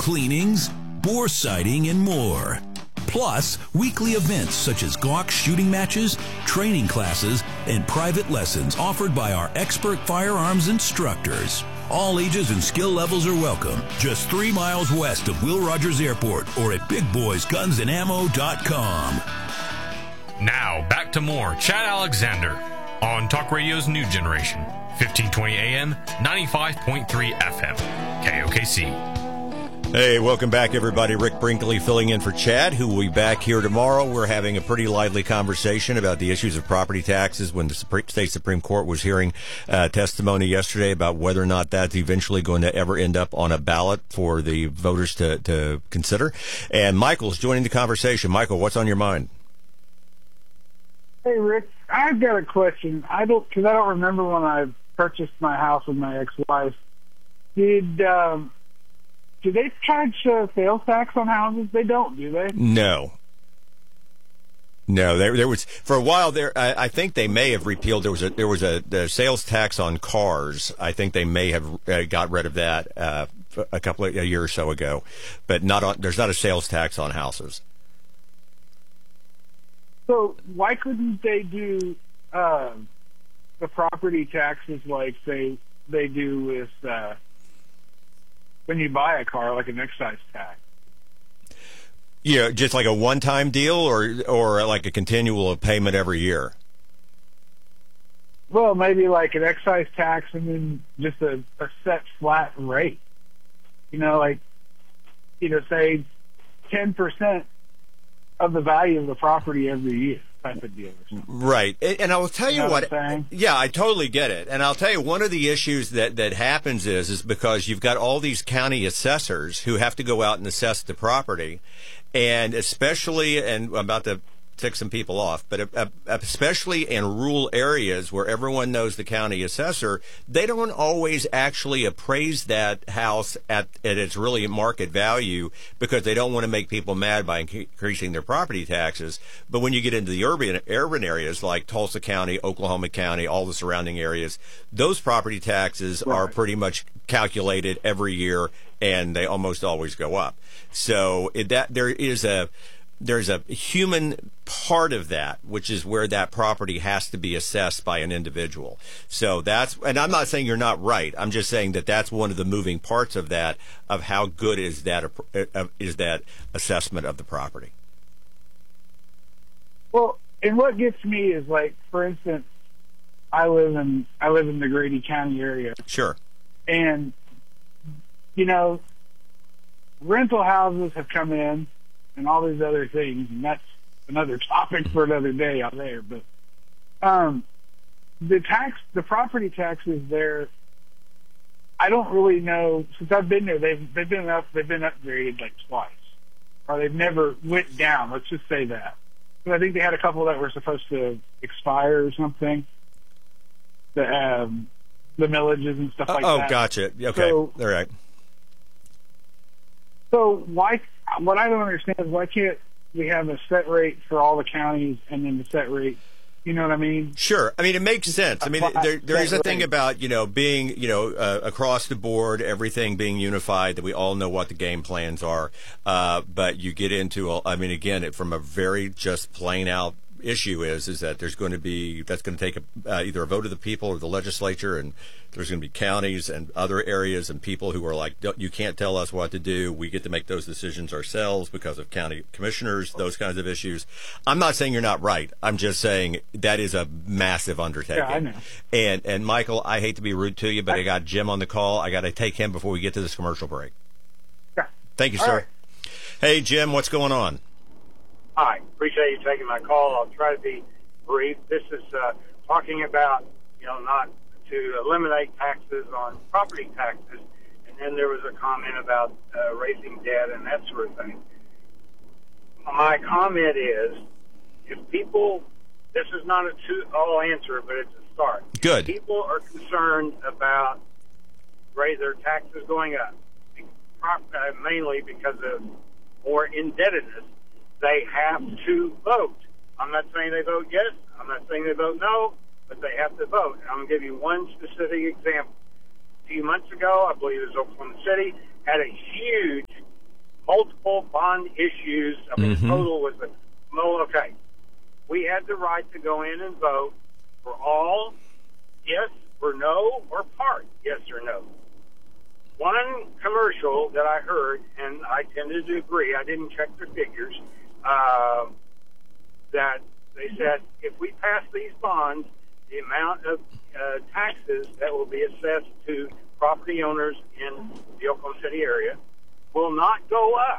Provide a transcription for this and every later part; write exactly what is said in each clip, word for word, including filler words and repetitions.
cleanings, bore sighting, and more. Plus, weekly events such as Glock shooting matches, training classes, and private lessons offered by our expert firearms instructors. All ages and skill levels are welcome. Just three miles west of Will Rogers Airport or at big boys guns and ammo dot com. Now, back to more Chad Alexander on Talk Radio's New Generation, fifteen twenty A M, ninety-five point three F M, K O K C. Hey, welcome back, everybody. Rick Brinkley filling in for Chad, who will be back here tomorrow. We're having a pretty lively conversation about the issues of property taxes when the Supreme, State Supreme Court was hearing uh, testimony yesterday about whether or not that's eventually going to ever end up on a ballot for the voters to, to consider. And Michael's joining the conversation. Michael, what's on your mind? Hey, Rick, I've got a question. I don't, because I don't remember when I purchased my house with my ex-wife. Did... Um, Do they charge uh, sales tax on houses? They don't, do they? No. No, there, there was for a while there. I, I think they may have repealed. There was a there was a the sales tax on cars. I think they may have uh, got rid of that uh, a couple of a year or so ago, but not on. There's not a sales tax on houses. So why couldn't they do uh, the property taxes like they they do with? Uh, when you buy a car, like an excise tax? Yeah, just like a one-time deal or or like a continual payment every year? Well, maybe like an excise tax and then just a, a set flat rate. You know, like, you know, say ten percent of the value of the property every year type of deal. Right. And I will tell you, you know what, what yeah, I totally get it. And I'll tell you, one of the issues that, that happens is, is because you've got all these county assessors who have to go out and assess the property. And especially, and I'm about to tick some people off, but especially in rural areas where everyone knows the county assessor, they don't always actually appraise that house at, at its really market value because they don't want to make people mad by increasing their property taxes. But when you get into the urban urban areas like Tulsa County, Oklahoma County, all the surrounding areas, those property taxes right. are pretty much calculated every year, and they almost always go up. So it, that there is a There's a human part of that, which is where that property has to be assessed by an individual. So that's, and I'm not saying you're not right. I'm just saying that that's one of the moving parts of that, of how good is that, uh, is that assessment of the property. Well, and what gets me is, like, for instance, I live in, I live in the Grady County area. Sure. And, you know, rental houses have come in, and all these other things, and that's another topic for another day out there. But um, the tax, the property taxes there, I don't really know. Since I've been there, they've they've been up, they've been upgraded like twice, or they've never went down. Let's just say that. But I think they had a couple that were supposed to expire or something. The um, the millages and stuff like oh, that. Oh, gotcha. Okay, so, all right. So why? What I don't understand is why can't we have a set rate for all the counties and then the set rate? You know what I mean? Sure. I mean, it makes sense. I mean, there there is a thing about, you know, being, you know, uh, across the board, everything being unified, that we all know what the game plans are. Uh, but you get into, I mean, again, it, from a very just plain out issue is is that there's going to be that's going to take a, uh, either a vote of the people or the legislature, and there's going to be counties and other areas and people who are like, you can't tell us what to do. We get to make those decisions ourselves because of county commissioners, those kinds of issues. I'm not saying you're not right. I'm just saying that is a massive undertaking. Yeah, I know. And and Michael, I hate to be rude to you, but I, I got Jim on the call. I got to take him before we get to this commercial break. Yeah. Thank you, All sir. right. Hey, Jim, what's going on? Hi. Appreciate you taking my call. I'll try to be brief. This is uh, talking about, you know, not to eliminate taxes on property taxes. And then there was a comment about uh, raising debt and that sort of thing. My comment is, if people, this is not a two-all answer, but it's a start. Good. People are concerned about raise their taxes going up, mainly because of more indebtedness. They have to vote. I'm not saying they vote yes. I'm not saying they vote no, but they have to vote. And I'm going to give you one specific example. A few months ago, I believe it was Oklahoma City, had a huge bond issues. I mean, Mm-hmm. the total was a, well, okay. We had the right to go in and vote for all, yes or no, or part, yes or no. One commercial that I heard, and I tended to agree, I didn't check the figures, uh, that they said if we pass these bonds, the amount of uh, taxes that will be assessed to property owners in the Oklahoma City area will not go up,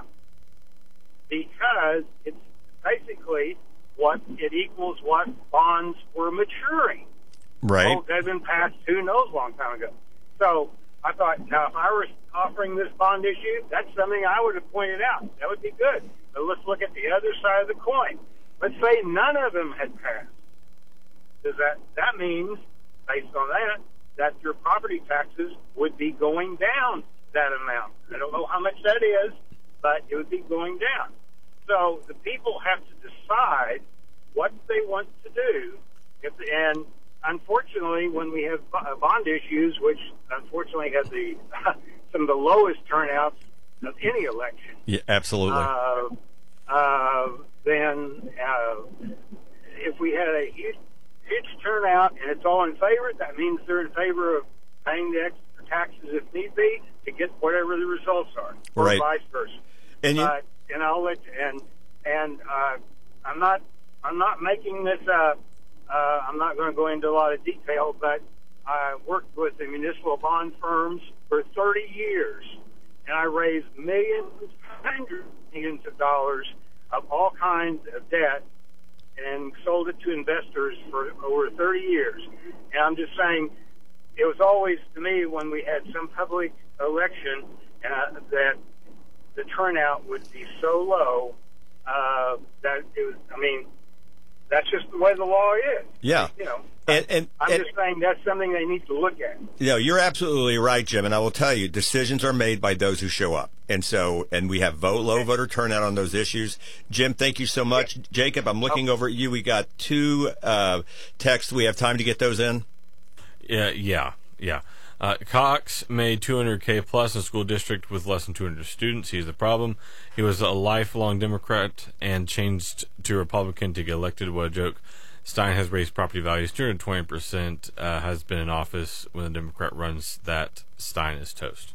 because it's basically what it equals what bonds were maturing. Right. Oh, they've been passed who knows a long time ago. So I thought, now if I were offering this bond issue, that's something I would have pointed out. That would be good. But let's look at the other side of the coin. Let's say none of them had passed. Does that that means, based on that, that your property taxes would be going down that amount. I don't know how much that is, but it would be going down. So the people have to decide what they want to do. If and unfortunately, when we have bond issues, which unfortunately have the some of the lowest turnouts of any election, Yeah, absolutely. uh, uh, then uh, if we had a huge, huge turnout and it's all in favor, that means they're in favor of paying the extra taxes if need be to get whatever the results are, or Right. vice versa. And you- But and I'll let and and uh, I'm not I'm not making this. Uh, uh, I'm not going to go into a lot of detail, but I worked with the municipal bond firms for thirty years, and I raised millions, hundreds of millions of dollars of all kinds of debt and sold it to investors for over thirty years. And I'm just saying, it was always, to me, when we had some public election, uh, that the turnout would be so low uh, that it was, I mean, that's just the way the law is. Yeah. You know, And, and, I'm and just saying that's something they need to look at. you know, you're absolutely right, Jim. And I will tell you, decisions are made by those who show up. And so, and we have vote, low voter turnout on those issues. Jim, thank you so much. Jacob, I'm looking over at you. We got two uh, texts. We have time to get those in. Yeah, yeah, yeah. Uh, Cox made two hundred K plus in a school district with less than two hundred students. He's the problem. He was a lifelong Democrat and changed to Republican to get elected. What a joke. Stein has raised property values two hundred twenty percent, uh, has been in office. When a Democrat runs that, Stein is toast.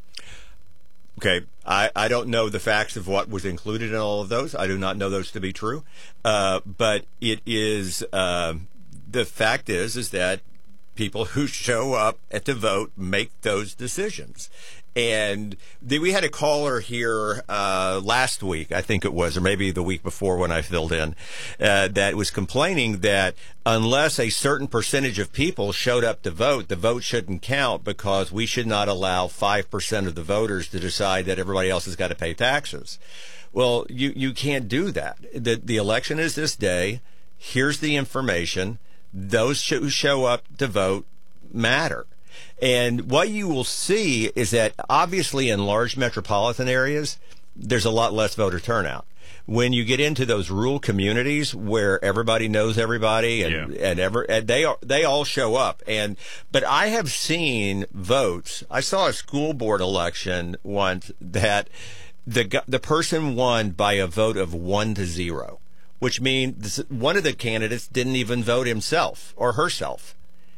Okay, I, I don't know the facts of what was included in all of those. I do not know those to be true. Uh, but it is, uh, the fact is, is that people who show up at the vote make those decisions. And the, we had a caller here uh, last week, I think it was, or maybe the week before when I filled in, uh, that was complaining that unless a certain percentage of people showed up to vote, the vote shouldn't count because we should not allow five percent of the voters to decide that everybody else has got to pay taxes. Well, you, you can't do that. The, the election is this day. Here's the information. Those who show up to vote matter. And what you will see is that obviously in large metropolitan areas, there's a lot less voter turnout. When you get into those rural communities where everybody knows everybody and, Yeah. and ever, and they are, they all show up. And, but I have seen votes. I saw a school board election once that the, gu- the person won by a vote of one to zero, which means one of the candidates didn't even vote himself or herself.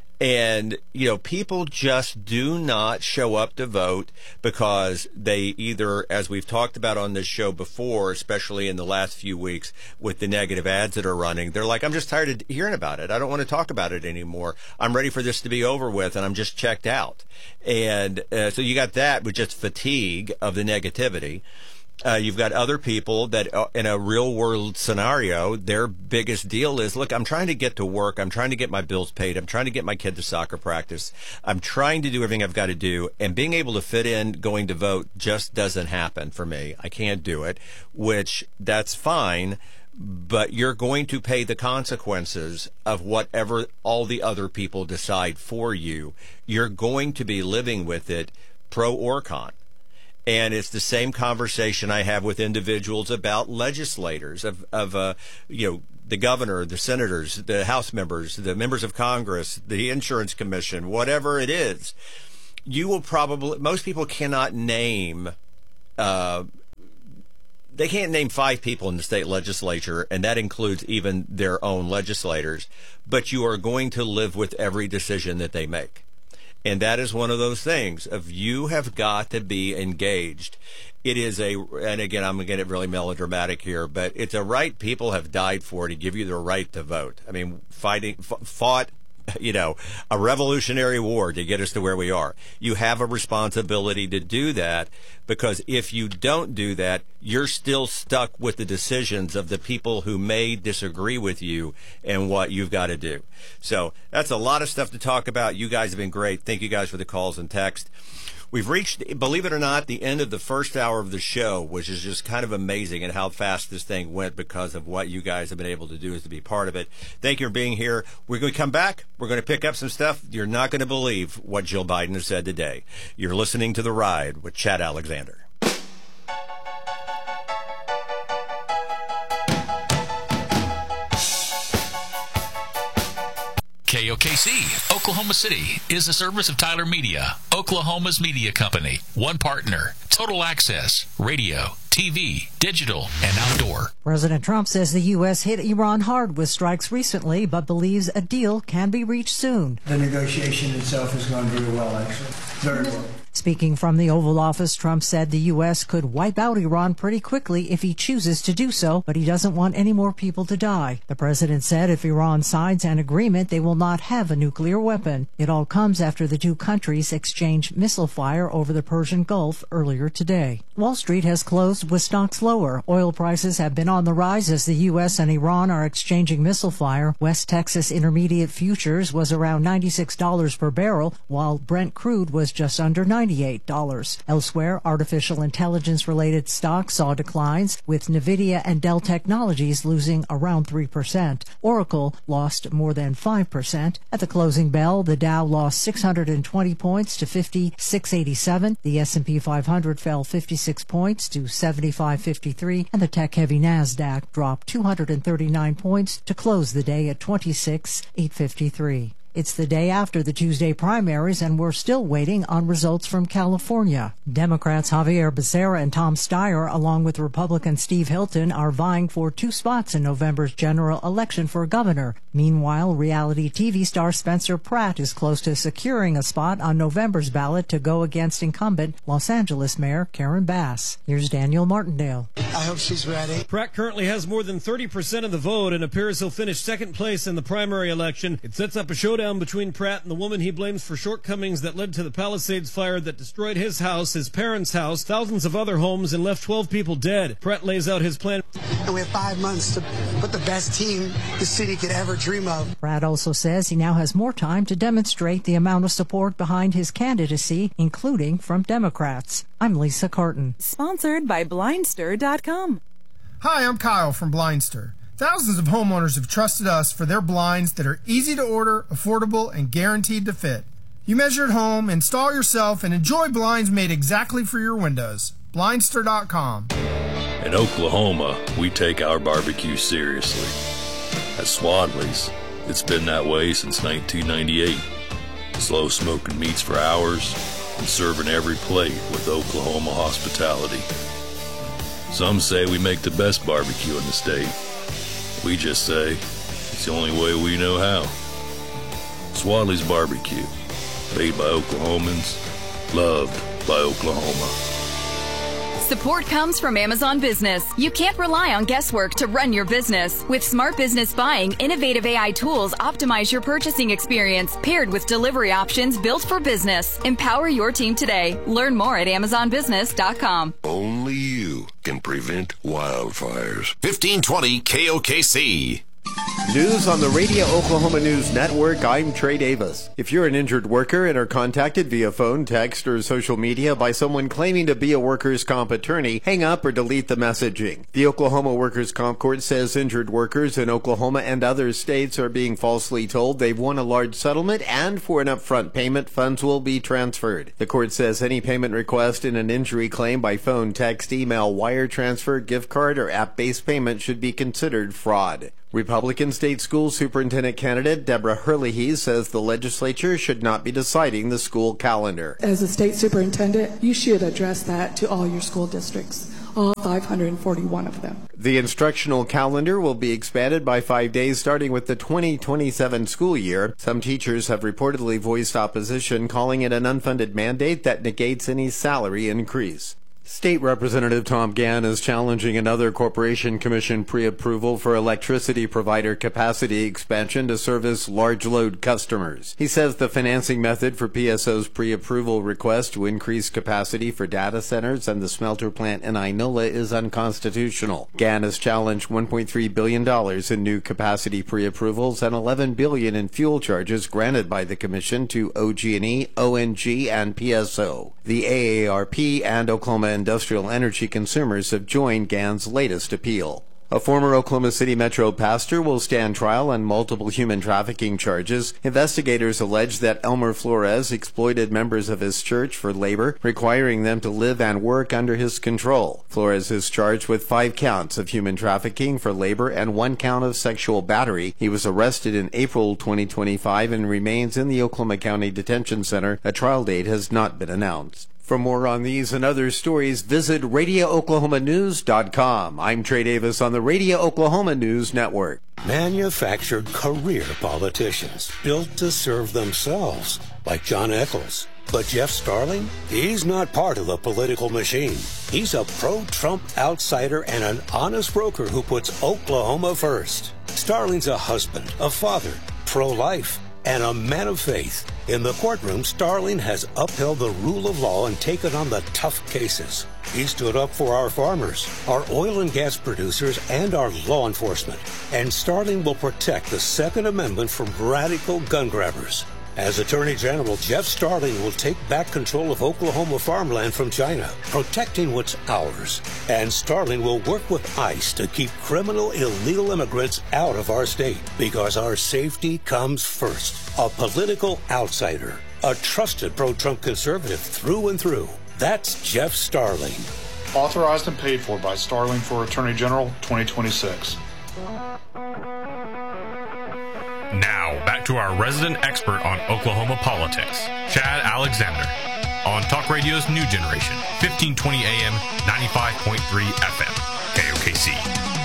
And, you know, people just do not show up to vote because they either, as we've talked about on this show before, especially in the last few weeks with the negative ads that are running, they're like, I'm just tired of hearing about it. I don't want to talk about it anymore. I'm ready for this to be over with, and I'm just checked out. And uh, so you got that with just fatigue of the negativity. Uh, you've got other people that uh, in a real world scenario, their biggest deal is, look, I'm trying to get to work. I'm trying to get my bills paid. I'm trying to get my kid to soccer practice. I'm trying to do everything I've got to do. And being able to fit in going to vote just doesn't happen for me. I can't do it, which that's fine. But you're going to pay the consequences of whatever all the other people decide for you. You're going to be living with it, pro or con. And it's the same conversation I have with individuals about legislators, of, of uh, you know, the governor, the senators, the House members, the members of Congress, the insurance commission, whatever it is. You will probably, most people cannot name uh, they can't name five people in the state legislature, and that includes even their own legislators, but you are going to live with every decision that they make. And that is one of those things of you have got to be engaged. It is a, and again, I'm going to get really melodramatic here, but it's a right people have died for to give you the right to vote. I mean, fighting, f- fought, you know, a revolutionary war to get us to where we are. You have a responsibility to do that, because if you don't do that, you're still stuck with the decisions of the people who may disagree with you and what you've got to do. So that's a lot of stuff to talk about. You guys have been great. Thank you guys for the calls and text. We've reached, believe it or not, the end of the first hour of the show, which is just kind of amazing and how fast this thing went because of what you guys have been able to do is to be part of it. Thank you for being here. We're going to come back. We're going to pick up some stuff. You're not going to believe what Jill Biden has said today. You're listening to The Ride with Chad Alexander. K O K C, Oklahoma City, is a service of Tyler Media, Oklahoma's media company. One partner, total access, radio, T V, digital, and outdoor. President Trump says the U S hit Iran hard with strikes recently, but believes a deal can be reached soon. The negotiation itself has gone very well, actually. Very well. Speaking from the Oval Office, Trump said the U S could wipe out Iran pretty quickly if he chooses to do so, but he doesn't want any more people to die. The president said if Iran signs an agreement, they will not have a nuclear weapon. It all comes after the two countries exchanged missile fire over the Persian Gulf earlier today. Wall Street has closed with stocks lower. Oil prices have been on the rise as the U S and Iran are exchanging missile fire. West Texas Intermediate futures was around ninety-six dollars per barrel, while Brent crude was just under ninety-eight dollars. Elsewhere, artificial intelligence-related stocks saw declines, with NVIDIA and Dell Technologies losing around three percent. Oracle lost more than five percent. At the closing bell, the Dow lost six hundred twenty points to fifty-six eighty-seven. The S and P five hundred fell fifty-six points to seventy-five fifty-three, and the tech-heavy NASDAQ dropped two hundred thirty-nine points to close the day at twenty-six eight fifty-three. It's the day after the Tuesday primaries, and we're still waiting on results from California. Democrats Javier Becerra and Tom Steyer, along with Republican Steve Hilton, are vying for two spots in November's general election for governor. Meanwhile, reality T V star Spencer Pratt is close to securing a spot on November's ballot to go against incumbent Los Angeles Mayor Karen Bass. Here's Daniel Martindale. I hope she's ready. Pratt currently has more than thirty percent of the vote and appears he'll finish second place in the primary election. It sets up a showdown between Pratt and the woman he blames for shortcomings that led to the Palisades fire that destroyed his house, his parents' house, thousands of other homes, and left twelve people dead. Pratt lays out his plan. And we have five months to put the best team the city could ever dream of. Pratt also says he now has more time to demonstrate the amount of support behind his candidacy, including from Democrats. I'm Lisa Carton. Sponsored by Blindster dot com. Hi, I'm Kyle from Blindster. Thousands of homeowners have trusted us for their blinds that are easy to order, affordable, and guaranteed to fit. You measure at home, install yourself, and enjoy blinds made exactly for your windows. Blindster dot com. In Oklahoma, we take our barbecue seriously. At Swadley's, it's been that way since nineteen ninety-eight. Slow smoking meats for hours and serving every plate with Oklahoma hospitality. Some say we make the best barbecue in the state. We just say it's the only way we know how. Swadley's Barbecue, made by Oklahomans, loved by Oklahoma. Support comes from Amazon Business. You can't rely on guesswork to run your business. With Smart Business Buying, innovative A I tools optimize your purchasing experience, paired with delivery options built for business. Empower your team today. Learn more at Amazon Business dot com. Only you can prevent wildfires. fifteen twenty K O K C. News on the Radio Oklahoma News Network. I'm Trey Davis. If you're an injured worker and are contacted via phone, text, or social media by someone claiming to be a workers' comp attorney, hang up or delete the messaging. The Oklahoma Workers' Comp Court says injured workers in Oklahoma and other states are being falsely told they've won a large settlement, and for an upfront payment, funds will be transferred. The court says any payment request in an injury claim by phone, text, email, wire transfer, gift card, or app-based payment should be considered fraud. Republican State School Superintendent candidate Deborah Herlihy says the legislature should not be deciding the school calendar. As a state superintendent, you should address that to all your school districts. all five hundred forty-one of them. The instructional calendar will be expanded by five days starting with the twenty twenty-seven school year. Some teachers have reportedly voiced opposition, calling it an unfunded mandate that negates any salary increase. State Representative Tom Gann is challenging another Corporation Commission pre-approval for electricity provider capacity expansion to service large load customers. He says the financing method for P S O's pre-approval request to increase capacity for data centers and the smelter plant in Ainola is unconstitutional. Gann has challenged one point three billion dollars in new capacity pre-approvals and eleven billion dollars in fuel charges granted by the Commission to O G and E, O N G, and P S O. The A A R P and Oklahoma Industrial Energy Consumers have joined Gann's latest appeal. A former Oklahoma City Metro pastor will stand trial on multiple human trafficking charges. Investigators allege that Elmer Flores exploited members of his church for labor, requiring them to live and work under his control. Flores is charged with five counts of human trafficking for labor and one count of sexual battery. He was arrested in April twenty twenty-five and remains in the Oklahoma County Detention Center. A trial date has not been announced. For more on these and other stories, visit radio oklahoma news dot com. I'm Trey Davis on the Radio Oklahoma News Network. Manufactured career politicians built to serve themselves, like John Eccles. But Jeff Starling, he's not part of the political machine. He's a pro-Trump outsider and an honest broker who puts Oklahoma first. Starling's a husband, a father, pro-life, and a man of faith. In the courtroom, Starling has upheld the rule of law and taken on the tough cases. He stood up for our farmers, our oil and gas producers, and our law enforcement. And Starling will protect the Second Amendment from radical gun grabbers. As Attorney General, Jeff Starling will take back control of Oklahoma farmland from China, protecting what's ours. And Starling will work with ICE to keep criminal illegal immigrants out of our state, because our safety comes first. A political outsider, a trusted pro-Trump conservative through and through. That's Jeff Starling. Authorized and paid for by Starling for Attorney General twenty twenty-six. Now, back to our resident expert on Oklahoma politics, Chad Alexander, on Talk Radio's New Generation, fifteen twenty A M, ninety-five point three F M, K O K C.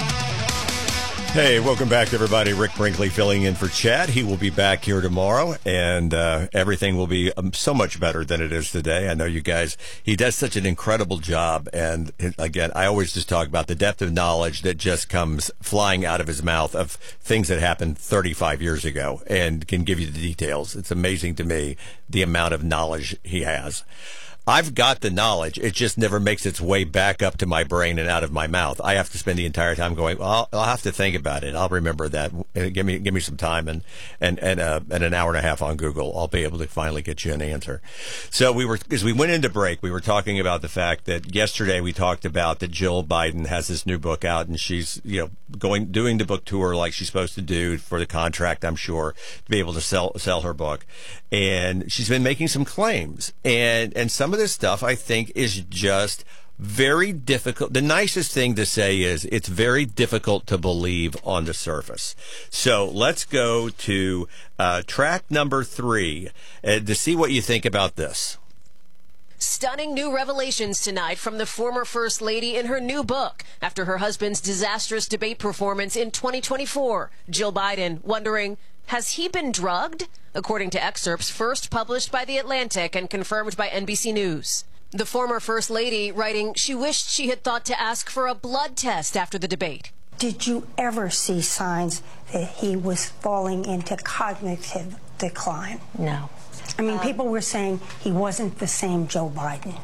Hey, welcome back, everybody. Rick Brinkley filling in for Chad. He will be back here tomorrow, and uh, everything will be um, so much better than it is today. I know you guys, he does such an incredible job, and again, I always just talk about the depth of knowledge that just comes flying out of his mouth of things that happened thirty-five years ago and can give you the details. It's amazing to me the amount of knowledge he has. I've got the knowledge. It just never makes its way back up to my brain and out of my mouth. I have to spend the entire time going, well, I'll, I'll have to think about it. I'll remember that. Give me give me some time and and and, uh, and an hour and a half on Google. I'll be able to finally get you an answer. So we were, as we went into break, we were talking about the fact that yesterday we talked about that Jill Biden has this new book out, and she's, you know, going doing the book tour like she's supposed to do for the contract, I'm sure, to be able to sell sell her book. And she's been making some claims, and and some of this stuff I think is just very difficult. The nicest thing to say is it's very difficult to believe on the surface. So let's go to uh, track number three uh, to see what you think about this. Stunning new revelations tonight from the former First Lady in her new book after her husband's disastrous debate performance in twenty twenty-four. Jill Biden wondering, has he been drugged? According to excerpts first published by The Atlantic and confirmed by N B C News. The former First Lady writing she wished she had thought to ask for a blood test after the debate. Did you ever see signs that he was falling into cognitive decline? No. I mean, um, people were saying he wasn't the same Joe Biden.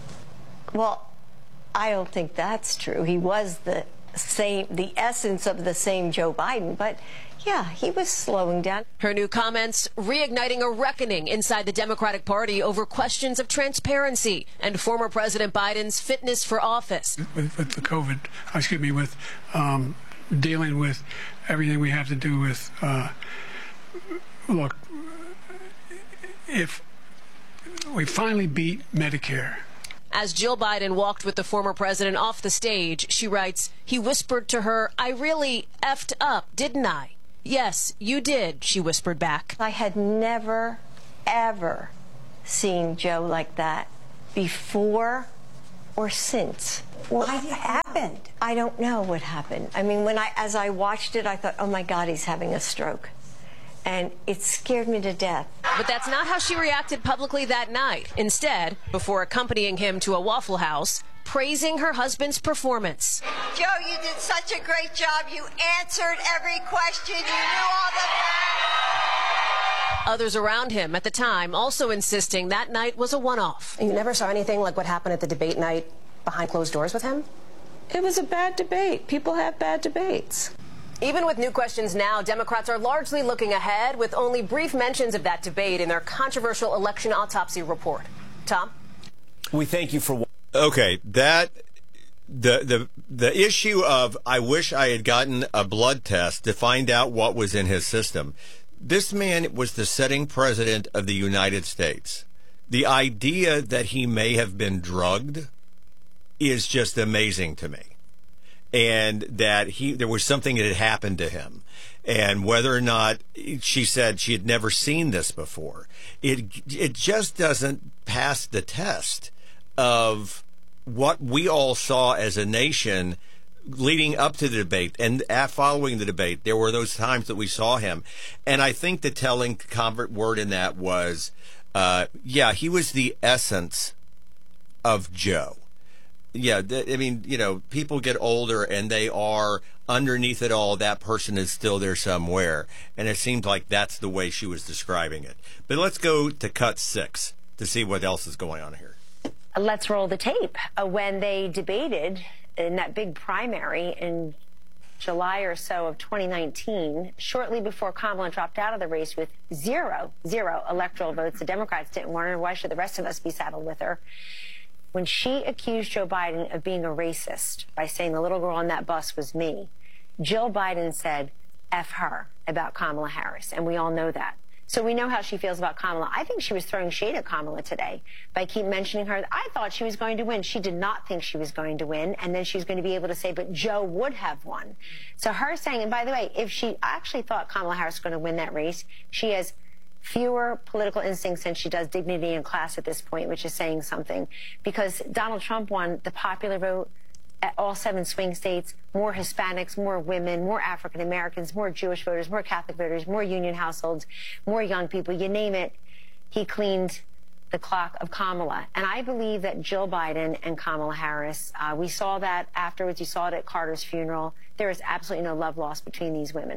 Well, I don't think that's true. He was the same, the essence of the same Joe Biden, but yeah, he was slowing down. Her new comments reigniting a reckoning inside the Democratic Party over questions of transparency and former President Biden's fitness for office. With, with the COVID, excuse me, with um, dealing with everything we have to do with, uh, look, if we finally beat Medicare. As Jill Biden walked with the former president off the stage, she writes, he whispered to her, I really effed up, didn't I? Yes, you did, she whispered back. I had never, ever seen Joe like that before or since? What happened? I don't know what happened. I mean, when I, as I watched it, I thought, oh my God, he's having a stroke. And it scared me to death. But that's not how she reacted publicly that night. Instead, before accompanying him to a Waffle House, praising her husband's performance. Joe, you did such a great job. You answered every question. You knew all the facts. Others around him at the time also insisting that night was a one-off. You never saw anything like what happened at the debate night behind closed doors with him? It was a bad debate. People have bad debates. Even with new questions now, Democrats are largely looking ahead with only brief mentions of that debate in their controversial election autopsy report. Tom? We thank you for... Okay, that... The, the, the issue of I wish I had gotten a blood test to find out what was in his system. This man was the sitting president of the United States. The idea that he may have been drugged is just amazing to me. And that he there was something that had happened to him. And whether or not she said she had never seen this before, it it just doesn't pass the test of what we all saw as a nation leading up to the debate and following the debate. There were those times that we saw him. And I think the telling convert word in that was, uh, yeah, he was the essence of Joe. Yeah, th- I mean, you know, people get older and they are, underneath it all, that person is still there somewhere. And it seemed like that's the way she was describing it. But let's go to cut six to see what else is going on here. Let's roll the tape. Uh, when they debated in that big primary in July or so of twenty nineteen, shortly before Kamala dropped out of the race with zero, zero electoral votes, the Democrats didn't want her. Why should the rest of us be saddled with her? When she accused Joe Biden of being a racist by saying the little girl on that bus was me, Jill Biden said, F her about Kamala Harris, and we all know that. So we know how she feels about Kamala. I think she was throwing shade at Kamala today by keep mentioning her. I thought she was going to win. She did not think she was going to win, and then she was going to be able to say, but Joe would have won. So her saying, and by the way, if she actually thought Kamala Harris was going to win that race, she has fewer political instincts than she does dignity and class at this point, which is saying something. Because Donald Trump won the popular vote at all seven swing states, more Hispanics, more women, more African Americans, more Jewish voters, more Catholic voters, more union households, more young people, you name it. He cleaned the clock of Kamala. And I believe that Jill Biden and Kamala Harris, uh, we saw that afterwards. You saw it at Carter's funeral. There is absolutely no love lost between these women.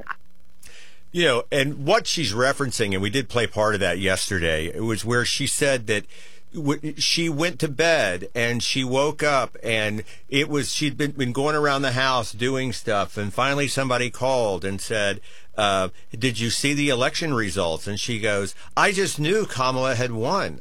You know, and what she's referencing, and we did play part of that yesterday, it was where she said that w- she went to bed and she woke up and it was, she'd been, been going around the house doing stuff. And finally somebody called and said, uh, did you see the election results? And she goes, I just knew Kamala had won.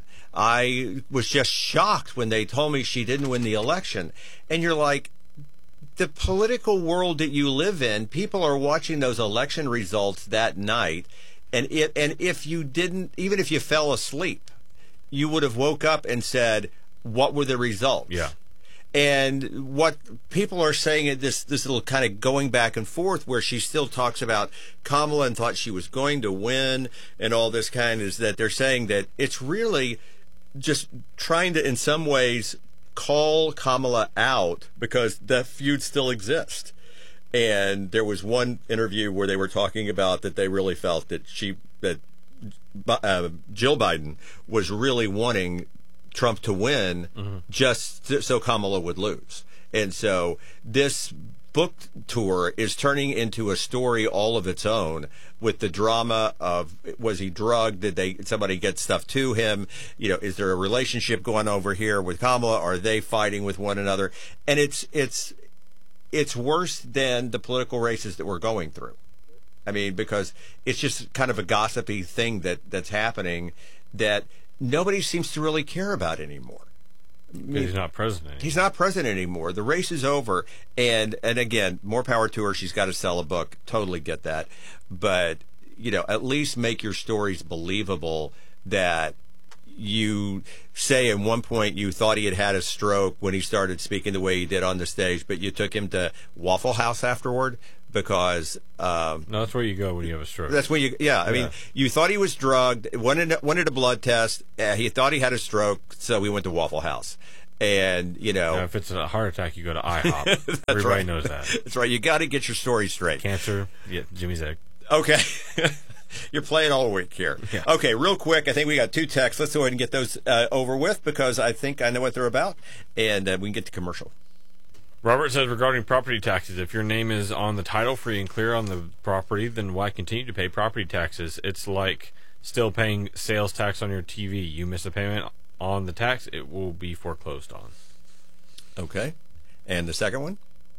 I was just shocked when they told me she didn't win the election. And you're like, the political world that you live in, people are watching those election results that night. And it, and if you didn't, even if you fell asleep, you would have woke up and said, what were the results? Yeah. And what people are saying, this this little kind of going back and forth where she still talks about Kamala and thought she was going to win and all this kind, is that they're saying that it's really just trying to, in some ways, call Kamala out because the feud still exists. And there was one interview where they were talking about that they really felt that she, that uh, Jill Biden was really wanting Trump to win, mm-hmm. just so Kamala would lose. And so this book tour is turning into a story all of its own, with the drama of, was he drugged? Did they, somebody get stuff to him? You know, is there a relationship going over here with Kamala? Are they fighting with one another? And it's, it's, it's worse than the political races that we're going through. I mean, because it's just kind of a gossipy thing that, that's happening that nobody seems to really care about anymore. I mean, he's not president anymore. He's not president anymore. The race is over. And, and again, more power to her. She's got to sell a book. Totally get that. But, you know, at least make your stories believable, that you say at one point you thought he had had a stroke when he started speaking the way he did on the stage, but you took him to Waffle House afterward because um, no, that's where you go when you have a stroke. That's when you, yeah. I yeah. mean, you thought he was drugged, wanted wanted a blood test. Uh, he thought he had a stroke, so we went to Waffle House. And, you know. Yeah, if it's a heart attack, you go to IHOP. Everybody right. knows that. That's right. You got to get your story straight. Cancer, yeah, Jimmy's egg. Okay. You're playing all week here. Yeah. Okay, real quick, I think we got two texts. Let's go ahead and get those uh, over with because I think I know what they're about. And uh, we can get to commercial. Robert says regarding property taxes, if your name is on the title free and clear on the property, then why continue to pay property taxes? It's like still paying sales tax on your T V. You miss a payment on the tax, it will be foreclosed on. Okay. And the second one?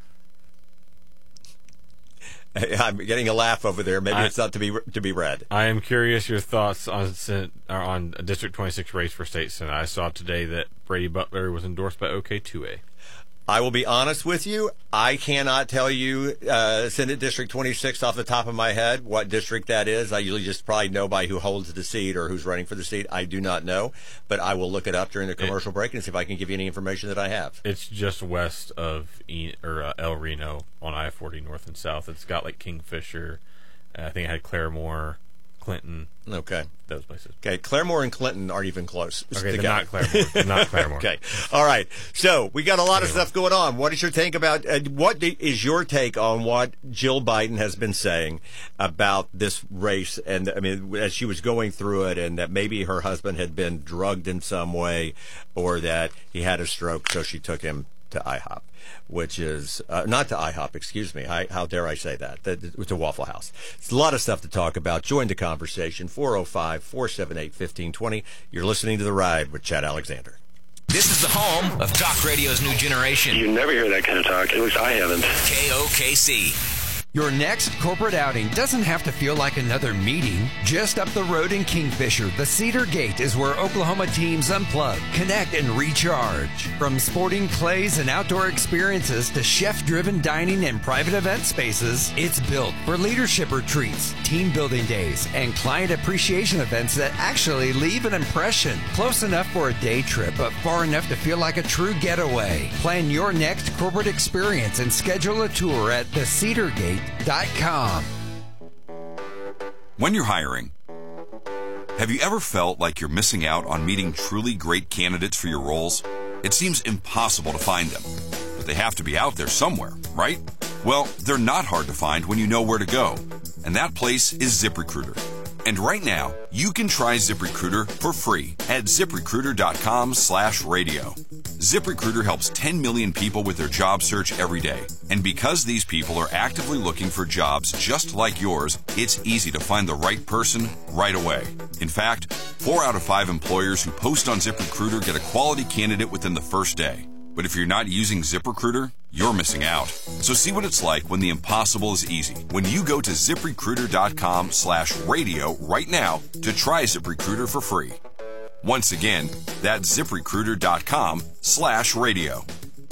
I'm getting a laugh over there. Maybe I, it's not to be to be read. I am curious your thoughts on on District twenty-six race for state senate. I saw today that Brady Butler was endorsed by O K two A. I will be honest with you. I cannot tell you uh, Senate District twenty-six off the top of my head what district that is. I usually just probably know by who holds the seat or who's running for the seat. I do not know, but I will look it up during the commercial it, break and see if I can give you any information that I have. It's just west of e- or uh, El Reno on I forty north and south. It's got like Kingfisher. Uh, I think it had Claremore, Clinton. Okay. Those places. Okay, Claremore and Clinton aren't even close. Okay, not Claremore. not Claremore. Okay. All right. So we got a lot of stuff going on. What is your take about, uh, what is your take on what Jill Biden has been saying about this race? And, I mean, as she was going through it and that maybe her husband had been drugged in some way or that he had a stroke, so she took him to IHOP, which is uh, not to IHOP, excuse me. I, how dare I say that? It's a Waffle House. It's a lot of stuff to talk about. Join the conversation. four oh five, four seven eight, one five two zero. You're listening to The Ride with Chad Alexander. This is the home of talk radio's new generation. You never hear that kind of talk. At least I haven't. K O K C. Your next corporate outing doesn't have to feel like another meeting. Just up the road in Kingfisher, the Cedar Gate is where Oklahoma teams unplug, connect, and recharge. From sporting plays and outdoor experiences to chef-driven dining and private event spaces, it's built for leadership retreats, team building days, and client appreciation events that actually leave an impression. Close enough for a day trip, but far enough to feel like a true getaway. Plan your next corporate experience and schedule a tour at the cedar gate dot com. When you're hiring, have you ever felt like you're missing out on meeting truly great candidates for your roles? It seems impossible to find them, but they have to be out there somewhere, right? Well, they're not hard to find when you know where to go, and that place is ZipRecruiter. And right now, you can try ZipRecruiter for free at ZipRecruiter.com slash radio. ZipRecruiter helps ten million people with their job search every day. And because these people are actively looking for jobs just like yours, it's easy to find the right person right away. In fact, four out of five employers who post on ZipRecruiter get a quality candidate within the first day. But if you're not using ZipRecruiter, you're missing out. So see what it's like when the impossible is easy. When you go to ZipRecruiter.com slash radio right now to try ZipRecruiter for free. Once again, that's ZipRecruiter.com slash radio.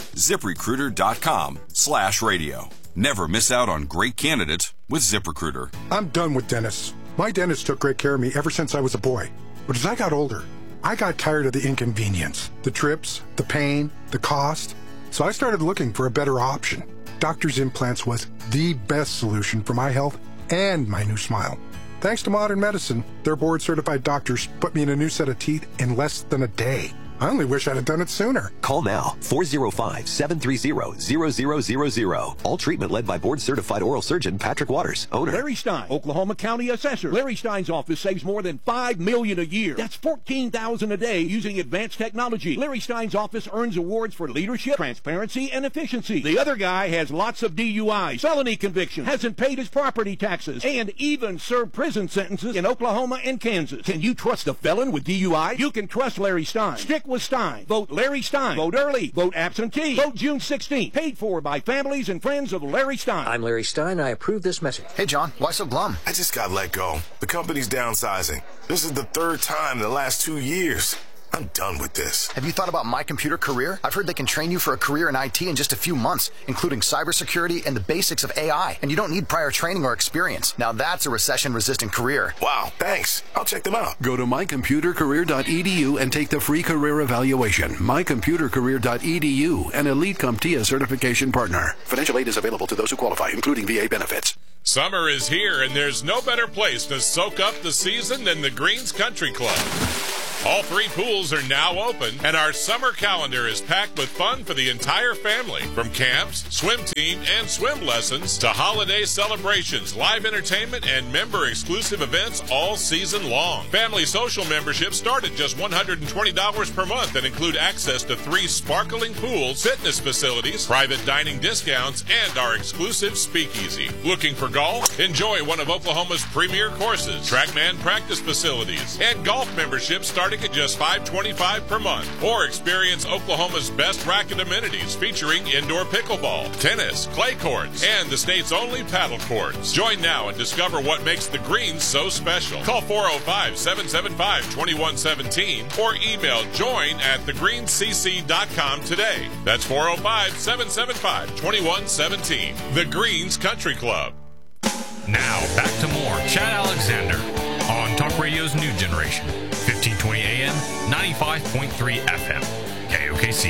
ZipRecruiter.com slash radio. Never miss out on great candidates with ZipRecruiter. I'm done with dentists. My dentist took great care of me ever since I was a boy. But as I got older, I got tired of the inconvenience, the trips, the pain, the cost. So I started looking for a better option. Doctor's Implants was the best solution for my health and my new smile. Thanks to modern medicine, their board-certified doctors put me in a new set of teeth in less than a day. I only wish I'd have done it sooner. Call now, four oh five, seven three zero, zero zero zero zero. All treatment led by board-certified oral surgeon Patrick Waters, owner. Larry Stein, Oklahoma County Assessor. Larry Stein's office saves more than five million dollars a year. That's fourteen thousand dollars a day using advanced technology. Larry Stein's office earns awards for leadership, transparency, and efficiency. The other guy has lots of D U Is, felony convictions, hasn't paid his property taxes, and even served prison sentences in Oklahoma and Kansas. Can you trust a felon with D U I? You can trust Larry Stein. Stick with Stein. Vote Larry Stein. Vote early. Vote absentee. Vote June sixteenth. Paid for by families and friends of Larry Stein. I'm Larry Stein. I approve this message. Hey, John. Why so glum? I just got let go. The company's downsizing. This is the third time in the last two years. I'm done with this. Have you thought about My Computer Career? I've heard they can train you for a career in I T in just a few months, including cybersecurity and the basics of A I. And you don't need prior training or experience. Now that's a recession-resistant career. Wow, thanks. I'll check them out. Go to my computer career dot e d u and take the free career evaluation. my computer career dot e d u, an Elite CompTIA certification partner. Financial aid is available to those who qualify, including V A benefits. Summer is here, and there's no better place to soak up the season than the Greens Country Club. All three pools are now open, and our summer calendar is packed with fun for the entire family. From camps, swim team, and swim lessons to holiday celebrations, live entertainment, and member-exclusive events all season long. Family social memberships start at just one hundred twenty dollars per month and include access to three sparkling pools, fitness facilities, private dining discounts, and our exclusive speakeasy. Looking for golf? Enjoy one of Oklahoma's premier courses, TrackMan practice facilities, and golf memberships starting at just five hundred twenty-five dollars per month. Or experience Oklahoma's best racket amenities featuring indoor pickleball, tennis, clay courts, and the state's only paddle courts. Join now and discover what makes the Greens so special. Call four oh five, seven seven five, two one one seven or email join at the greens c c dot com today. That's four oh five, seven seven five, two one one seven. The Greens Country Club. Now, back to more Chad Alexander on Talk Radio's New Generation, fifteen twenty A M, ninety-five point three F M, K O K C.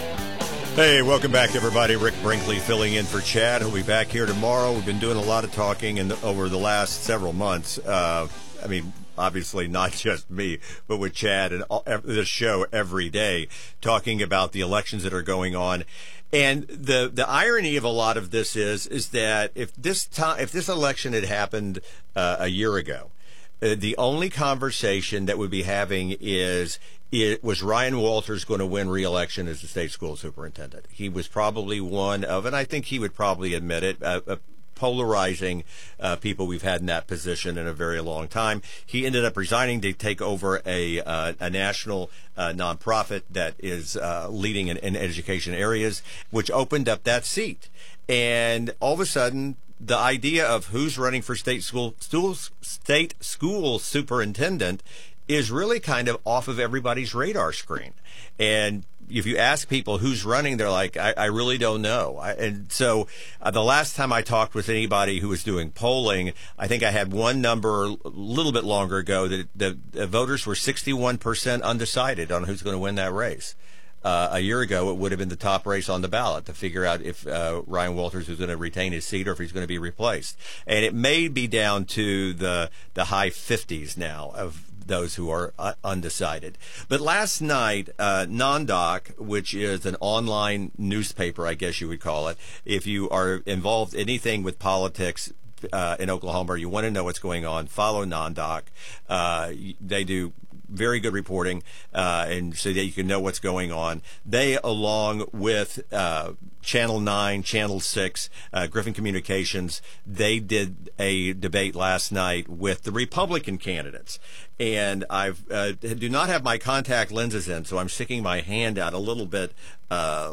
Hey, welcome back, everybody. Rick Brinkley filling in for Chad. He'll be back here tomorrow. We've been doing a lot of talking in the, over the last several months. Uh, I mean, obviously not just me, but with Chad and all, this show every day, talking about the elections that are going on. And the the irony of a lot of this is is that if this time if this election had happened uh, a year ago, uh, the only conversation that we'd be having is it was Ryan Walters going to win re-election as the state school superintendent. He was probably one of, and I think he would probably admit it, uh, uh, polarizing uh, people we've had in that position in a very long time. He ended up resigning to take over a uh, a national uh, nonprofit that is uh, leading in, in education areas, which opened up that seat. And all of a sudden, the idea of who's running for state school, school state school superintendent is really kind of off of everybody's radar screen. And if you ask people who's running, they're like, I, I really don't know. I, and so uh, the last time I talked with anybody who was doing polling, I think I had one number a little bit longer ago that the, the voters were sixty-one percent undecided on who's going to win that race. Uh, a year ago, it would have been the top race on the ballot to figure out if uh, Ryan Walters was going to retain his seat or if he's going to be replaced. And it may be down to the the high fifties now of those who are uh, undecided. But last night, uh, NonDoc, which is an online newspaper, I guess you would call it, if you are involved anything with politics uh, in Oklahoma or you want to know what's going on, follow NonDoc. Uh, they do very good reporting, uh, and so that you can know what's going on. They, along with uh, Channel nine, Channel six, uh, Griffin Communications, they did a debate last night with the Republican candidates. And I uh, do not have my contact lenses in, so I'm sticking my hand out a little bit uh,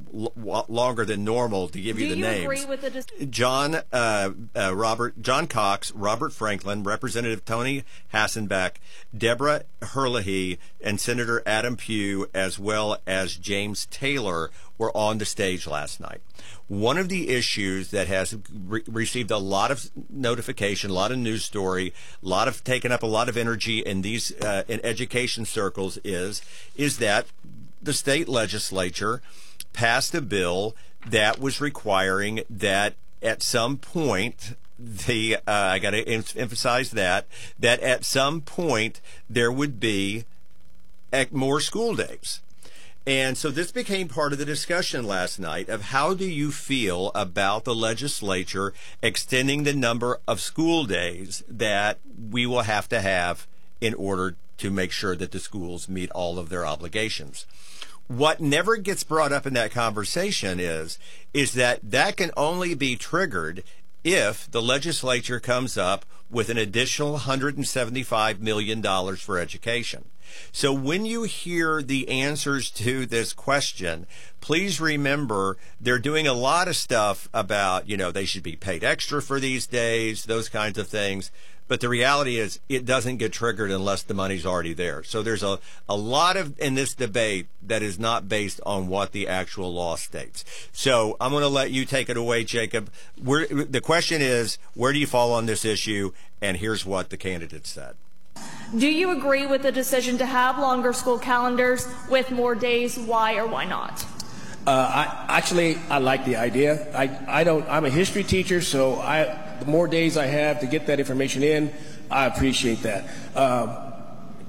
l- longer than normal to give do you the you names. Agree with the dis- John uh, uh, Robert John Cox, Robert Franklin, Representative Tony Hassenbeck, Deborah Herlihy, and Senator Adam Pugh, as well as James Taylor, were on the stage last night. One of the issues that has re- received a lot of notification, a lot of news story, a lot of taken up a lot of energy in these uh, in education circles is is that the state legislature passed a bill that was requiring that at some point the uh, I got to em- emphasize that that at some point there would be more school days. And so this became part of the discussion last night of how do you feel about the legislature extending the number of school days that we will have to have in order to make sure that the schools meet all of their obligations. What never gets brought up in that conversation is, is that that can only be triggered if the legislature comes up with an additional one hundred seventy-five million dollars for education. So when you hear the answers to this question, please remember they're doing a lot of stuff about, you know, they should be paid extra for these days, those kinds of things. But the reality is it doesn't get triggered unless the money's already there. So there's a, a lot of in this debate that is not based on what the actual law states. So I'm going to let you take it away, Jacob. Where, the question is, where do you fall on this issue? And here's what the candidate said. Do you agree with the decision to have longer school calendars with more days? Why or why not? Uh, I actually I like the idea. I I don't. I'm a history teacher, so I the more days I have to get that information in, I appreciate that. Um,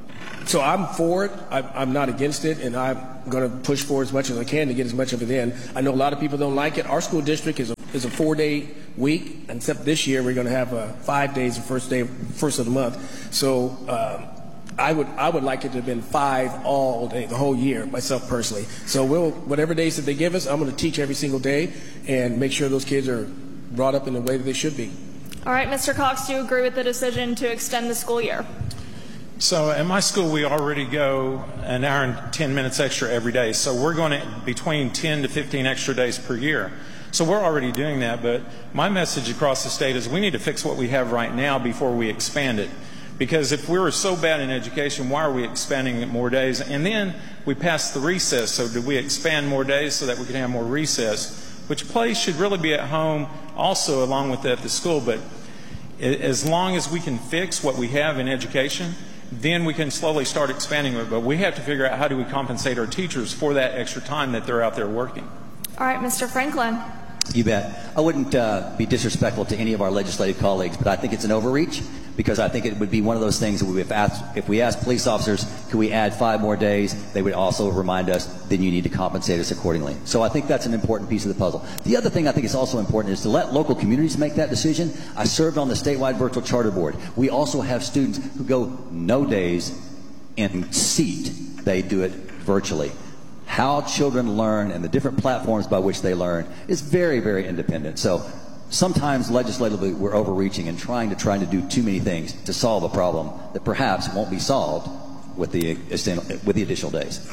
So I'm for it. I'm, I'm not against it, and I'm going to push for as much as I can to get as much of it in. I know a lot of people don't like it. Our school district is a, is a four-day week, except this year we're going to have uh, five days the first day, first of the month. So um, I would I would like it to have been five all day, the whole year, myself personally. So we'll whatever days that they give us, I'm going to teach every single day and make sure those kids are brought up in the way that they should be. All right, Mister Cox, do you agree with the decision to extend the school year? So at my school, we already go an hour and ten minutes extra every day. So we're going to between ten to fifteen extra days per year. So we're already doing that. But my message across the state is we need to fix what we have right now before we expand it. Because if we were so bad in education, why are we expanding it more days? And then we passed the recess. So did we expand more days so that we could have more recess? Which play should really be at home also along with at the school. But as long as we can fix what we have in education, then we can slowly start expanding it. But we have to figure out how do we compensate our teachers for that extra time that they're out there working. All right, Mister Franklin. You bet. I wouldn't uh, be disrespectful to any of our legislative colleagues, but I think it's an overreach because I think it would be one of those things that we have asked, if we asked police officers, could we add five more days, they would also remind us, then you need to compensate us accordingly. So I think that's an important piece of the puzzle. The other thing I think is also important is to let local communities make that decision. I served on the statewide virtual charter board. We also have students who go no days in seat. They do it virtually. How children learn and the different platforms by which they learn is very, very independent. So sometimes legislatively we're overreaching and trying to trying to do too many things to solve a problem that perhaps won't be solved with the with the additional days.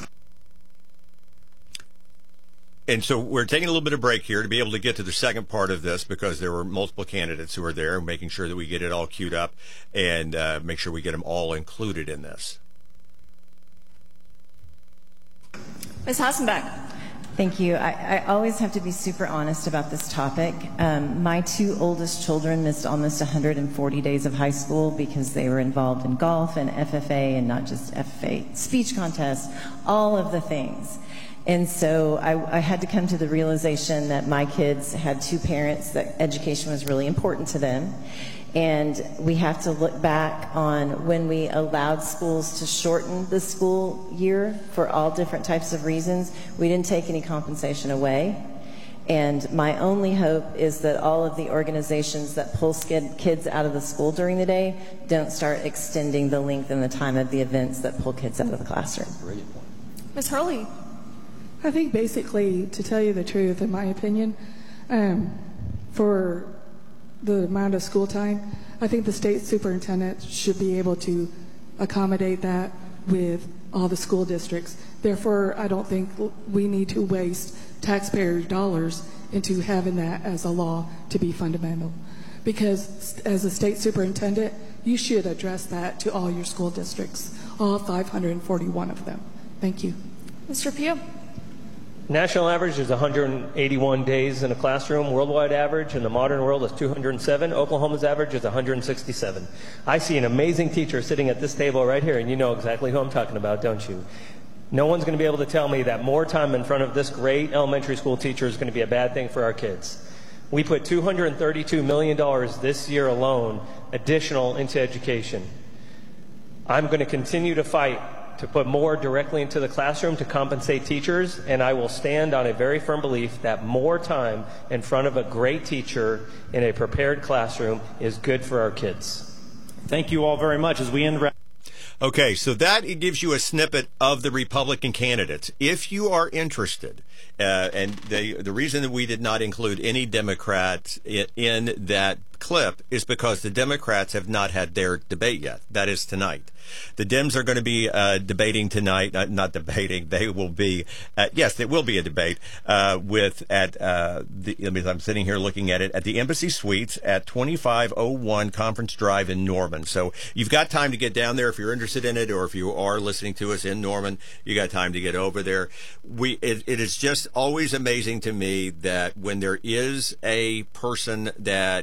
And so we're taking a little bit of break here to be able to get to the second part of this because there were multiple candidates who are there, making sure that we get it all queued up and uh, make sure we get them all included in this. Miz Hassenbeck. Thank you. I, I always have to be super honest about this topic. Um, my two oldest children missed almost one hundred forty days of high school because they were involved in golf and F F A, and not just F F A, speech contests, all of the things. And so I, I had to come to the realization that my kids had two parents, that education was really important to them. And we have to look back on when we allowed schools to shorten the school year for all different types of reasons. We didn't take any compensation away. And my only hope is that all of the organizations that pull kids out of the school during the day don't start extending the length and the time of the events that pull kids out of the classroom. Miz Hurley. I think basically, to tell you the truth, in my opinion, um, for the amount of school time, I think the state superintendent should be able to accommodate that with all the school districts. Therefore, I don't think we need to waste taxpayer dollars into having that as a law to be fundamental. Because as a state superintendent, you should address that to all your school districts, all five hundred forty-one of them. Thank you. Mister Pugh. National average is one hundred eighty-one days in a classroom. Worldwide average in the modern world is two hundred seven. Oklahoma's average is one hundred sixty-seven. I see an amazing teacher sitting at this table right here, and you know exactly who I'm talking about, don't you? No one's going to be able to tell me that more time in front of this great elementary school teacher is going to be a bad thing for our kids. We put two hundred thirty-two million dollars this year alone additional into education. I'm going to continue to fight to put more directly into the classroom to compensate teachers, and I will stand on a very firm belief that more time in front of a great teacher in a prepared classroom is good for our kids. Thank you all very much. As we end. Okay, so that it gives you a snippet of the Republican candidates. If you are interested, uh, and they, the reason that we did not include any Democrats in, in that clip is because the Democrats have not had their debate yet. That is tonight. The Dems are going to be uh, debating tonight. Not, not debating. They will be. Uh, yes, it will be a debate uh, with at uh, the. I mean, I'm sitting here looking at it at the Embassy Suites at twenty-five oh one Conference Drive in Norman. So you've got time to get down there if you're interested in it, or if you are listening to us in Norman, you got time to get over there. We. It, it is just always amazing to me that when there is a person that gets a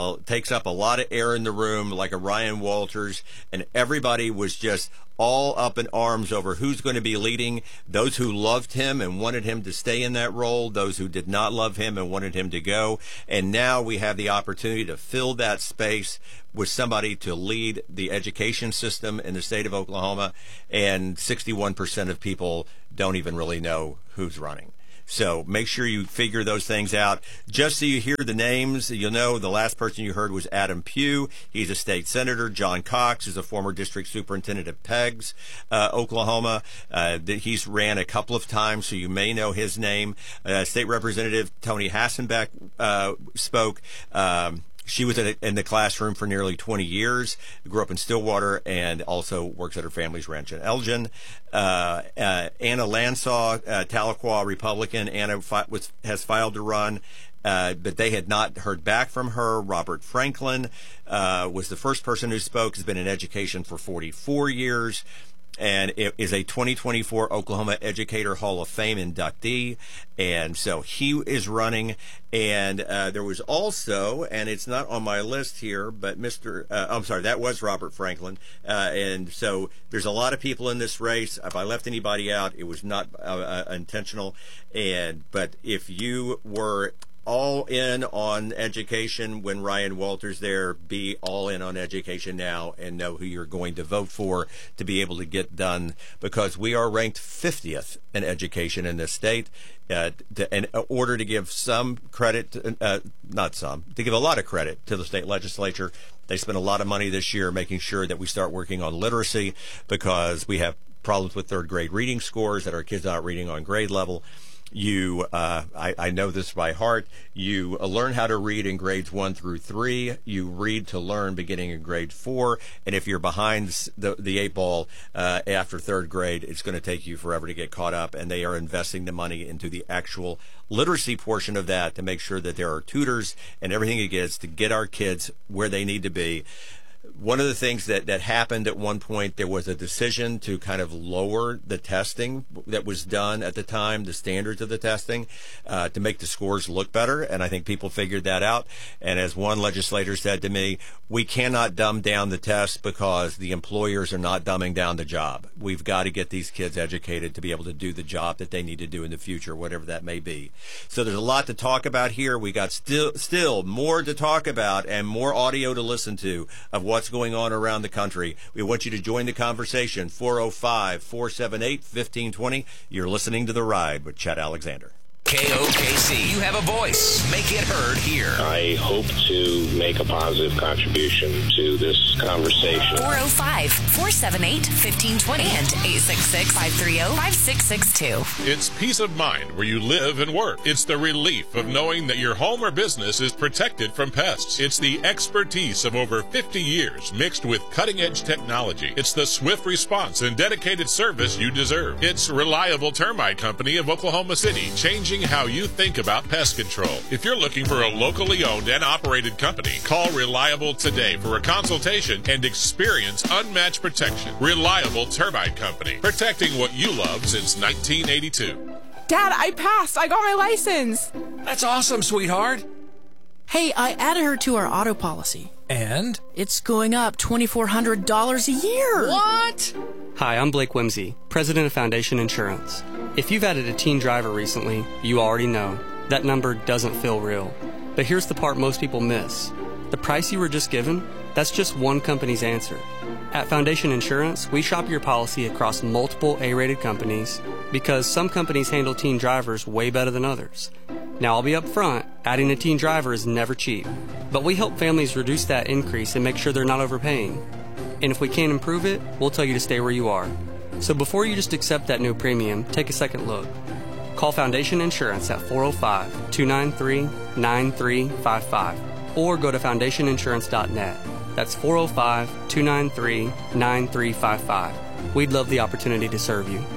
uh, takes up a lot of air in the room, like a Ryan Walters, and everybody was just all up in arms over who's going to be leading. Those who loved him and wanted him to stay in that role, those who did not love him and wanted him to go. And now we have the opportunity to fill that space with somebody to lead the education system in the state of Oklahoma. And sixty-one percent of people don't even really know who's running. So make sure you figure those things out. Just so you hear the names, you'll know the last person you heard was Adam Pugh. He's a state senator. John Cox is a former district superintendent of Peggs, uh, Oklahoma. Uh, he's ran a couple of times, so you may know his name. Uh, State Representative Tony Hassenbeck uh, spoke. Um, She was in the classroom for nearly twenty years, grew up in Stillwater, and also works at her family's ranch in Elgin. Uh, uh, Anna Lansaw, uh, Tahlequah Republican. Anna fi- was, has filed to run, uh, but they had not heard back from her. Robert Franklin uh, was the first person who spoke, has been in education for forty-four years. And it is a twenty twenty-four Oklahoma Educator Hall of Fame inductee. And so he is running. And uh, there was also, and it's not on my list here, but Mister Uh, I'm sorry, that was Robert Franklin. Uh, and so there's a lot of people in this race. If I left anybody out, it was not uh, uh, intentional. And but if you were all in on education when Ryan Walters there, be all in on education now and know who you're going to vote for to be able to get done, because we are ranked fiftieth in education in this state. Uh, to, in order to give some credit, to, uh, not some, to give a lot of credit to the state legislature, they spent a lot of money this year making sure that we start working on literacy, because we have problems with third grade reading scores, that our kids aren't reading on grade level. You, uh, I, I know this by heart, you uh, learn how to read in grades one through three. You read to learn beginning in grade four. And if you're behind the, the eight ball uh, after third grade, it's going to take you forever to get caught up. And they are investing the money into the actual literacy portion of that to make sure that there are tutors and everything it gets to get our kids where they need to be. One of the things that, that happened at one point, there was a decision to kind of lower the testing that was done at the time, the standards of the testing, uh, to make the scores look better. And I think people figured that out. And as one legislator said to me, we cannot dumb down the test because the employers are not dumbing down the job. We've got to get these kids educated to be able to do the job that they need to do in the future, whatever that may be. So there's a lot to talk about here. We got still, still more to talk about and more audio to listen to of what's going on around the country. We want you to join the conversation. four oh five, four seven eight, one five two zero. You're listening to The Ride with Chad Alexander. K O K C, you have a voice. Make it heard here. I hope to make a positive contribution to this conversation. four oh five, four seven eight, one five two zero and eight six six, five three zero, five six six two. It's peace of mind where you live and work. It's the relief of knowing that your home or business is protected from pests. It's the expertise of over fifty years mixed with cutting-edge technology. It's the swift response and dedicated service you deserve. It's Reliable Termite Company of Oklahoma City, changing how you think about pest control. If you're looking for a locally owned and operated company, call Reliable today for a consultation and experience unmatched protection. Reliable Termite Company, protecting what you love since nineteen eighty-two. Dad, I passed. I got my license. That's awesome, sweetheart. Hey, I added her to our auto policy. And? It's going up two thousand four hundred dollars a year. What? Hi, I'm Blake Whimsy, president of Foundation Insurance. If you've added a teen driver recently, you already know that number doesn't feel real. But here's the part most people miss. The price you were just given, that's just one company's answer. At Foundation Insurance, we shop your policy across multiple A-rated companies because some companies handle teen drivers way better than others. Now, I'll be up front, adding a teen driver is never cheap. But we help families reduce that increase and make sure they're not overpaying. And if we can't improve it, we'll tell you to stay where you are. So before you just accept that new premium, take a second look. Call Foundation Insurance at four oh five, two nine three, nine three five five or go to foundation insurance dot net. That's four oh five, two nine three, nine three five five. We'd love the opportunity to serve you.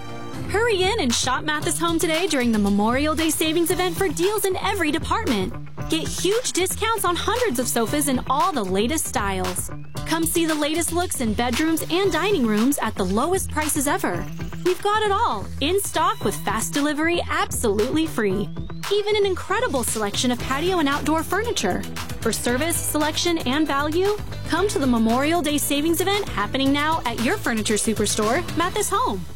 Hurry in and shop Mathis Home today during the Memorial Day Savings Event for deals in every department. Get huge discounts on hundreds of sofas in all the latest styles. Come see the latest looks in bedrooms and dining rooms at the lowest prices ever. We've got it all, in stock with fast delivery absolutely free. Even an incredible selection of patio and outdoor furniture. For service, selection, and value, come to the Memorial Day Savings Event happening now at your furniture superstore, Mathis Home.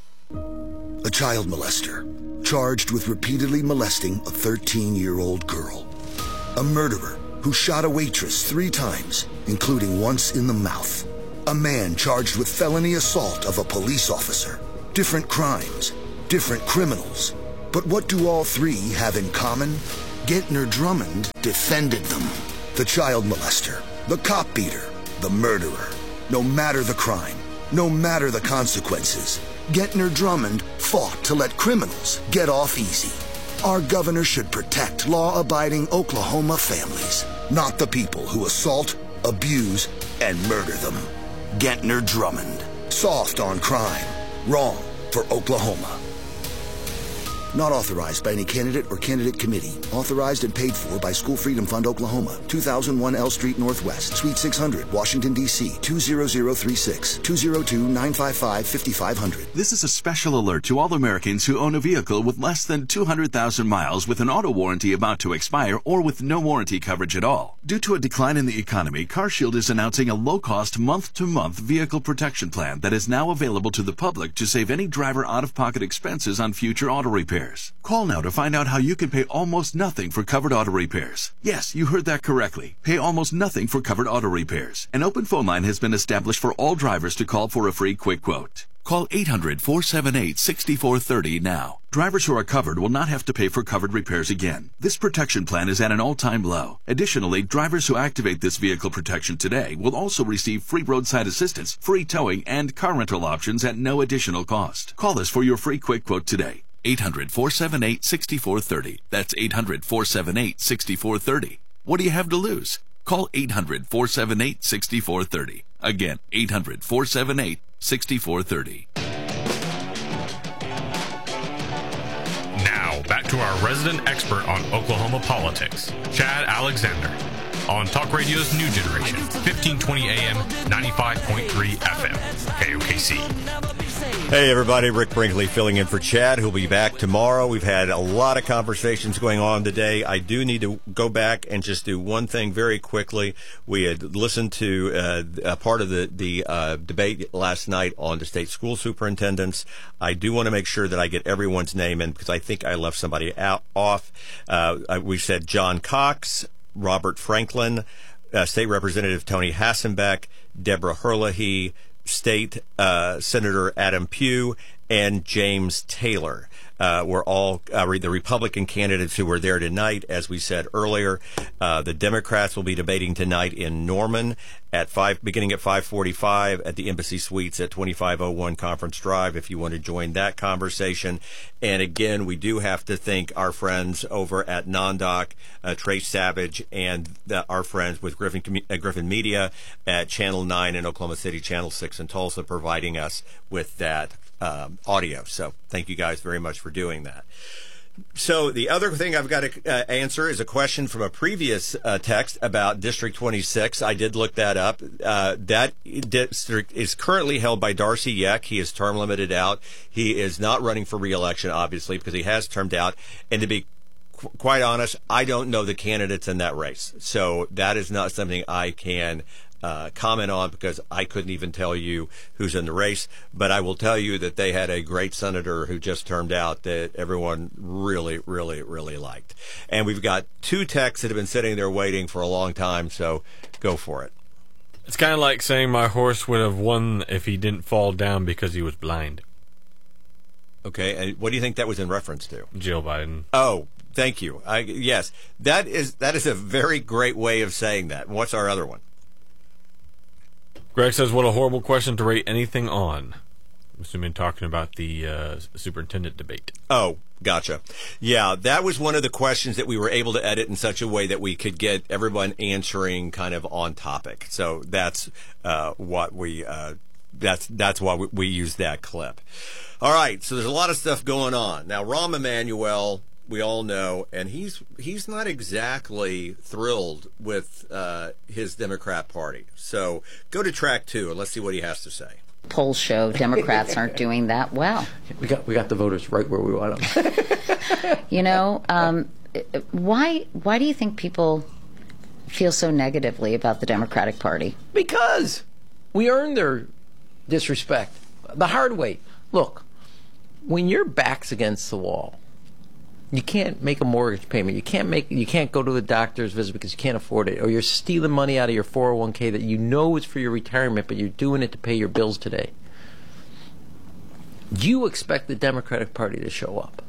A child molester charged with repeatedly molesting a thirteen-year-old girl. A murderer who shot a waitress three times, including once in the mouth. A man charged with felony assault of a police officer. Different crimes, different criminals. But what do all three have in common? Gentner Drummond defended them. The child molester, the cop beater, the murderer. No matter the crime, no matter the consequences, Gentner Drummond fought to let criminals get off easy. Our governor should protect law-abiding Oklahoma families, not the people who assault, abuse, and murder them. Gentner Drummond. Soft on crime. Wrong for Oklahoma. Not authorized by any candidate or candidate committee. Authorized and paid for by School Freedom Fund, Oklahoma. two thousand one L Street Northwest, Suite six hundred, Washington, D C two zero zero three six, two zero two, nine five five, five five zero zero. This is a special alert to all Americans who own a vehicle with less than two hundred thousand miles with an auto warranty about to expire or with no warranty coverage at all. Due to a decline in the economy, CarShield is announcing a low-cost month-to-month vehicle protection plan that is now available to the public to save any driver out-of-pocket expenses on future auto repairs. Call now to find out how you can pay almost nothing for covered auto repairs. Yes, you heard that correctly. Pay almost nothing for covered auto repairs. An open phone line has been established for all drivers to call for a free quick quote. Call eight hundred, four seven eight, six four three zero now. Drivers who are covered will not have to pay for covered repairs again. This protection plan is at an all-time low. Additionally, drivers who activate this vehicle protection today will also receive free roadside assistance, free towing, and car rental options at no additional cost. Call us for your free quick quote today. eight hundred, four seven eight, six four three zero. That's eight hundred, four seven eight, six four three zero. What do you have to lose? Call eight hundred, four seven eight, six four three zero. Again, eight hundred, four seven eight, six four three zero. Now, back to our resident expert on Oklahoma politics, Chad Alexander, on Talk Radio's New Generation, fifteen twenty A M, ninety-five point three F M, K O K C. Hey, everybody. Rick Brinkley filling in for Chad, who'll be back tomorrow. We've had a lot of conversations going on today. I do need to go back and just do one thing very quickly. We had listened to uh, a part of the, the uh, debate last night on the state school superintendents. I do want to make sure that I get everyone's name in because I think I left somebody out off. Uh, we said John Cox, Robert Franklin, uh, State Representative Tony Hassenbeck, Deborah Herlihy, State uh, Senator Adam Pugh, and James Taylor uh, were all uh, the Republican candidates who were there tonight. As we said earlier, uh, the Democrats will be debating tonight in Norman at five, beginning at five forty-five at the Embassy Suites at twenty-five oh one Conference Drive. If you want to join that conversation, and again, we do have to thank our friends over at Nondoc, uh, Trace Savage, and the, our friends with Griffin uh, Griffin Media at Channel Nine in Oklahoma City, Channel Six in Tulsa, providing us with that um, audio. So, thank you guys very much for doing that. So the other thing I've got to uh, answer is a question from a previous uh, text about District twenty-six. I did look that up. Uh, that district is currently held by Darcy Yeck. He is term limited out. He is not running for re-election, obviously, because he has termed out. And to be qu- quite honest, I don't know the candidates in that race. So that is not something I can Uh, comment on because I couldn't even tell you who's in the race, but I will tell you that they had a great senator who just termed out that everyone really, really, really liked. And we've got two texts that have been sitting there waiting for a long time, so go for it. It's kind of like saying my horse would have won if he didn't fall down because he was blind. Okay, and what do you think that was in reference to? Jill Biden. Oh, thank you. I, yes, that is that is a very great way of saying that. What's our other one? Greg says, what a horrible question to rate anything on. I'm assuming talking about the uh, superintendent debate. Oh, gotcha. Yeah, that was one of the questions that we were able to edit in such a way that we could get everyone answering kind of on topic. So that's uh, what we uh, that's that's why we, we used that clip. All right, so there's a lot of stuff going on. Now, Rahm Emanuel, we all know, and he's he's not exactly thrilled with uh, his Democrat Party. So go to track two and let's see what he has to say. Polls show Democrats aren't doing that well. We got we got the voters right where we want them. You know, um, why why do you think people feel so negatively about the Democratic Party? Because we earned their disrespect the hard way. Look, when your back's against the wall, you can't make a mortgage payment. You can't make. You can't go to a doctor's visit because you can't afford it, or you're stealing money out of your four oh one k that you know is for your retirement, but you're doing it to pay your bills today. You expect the Democratic Party to show up.